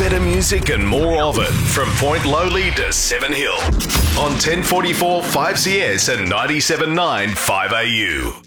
Better music and more of it from Point Lowly to Seven Hill on 1044 5CS and 97.9 5AU.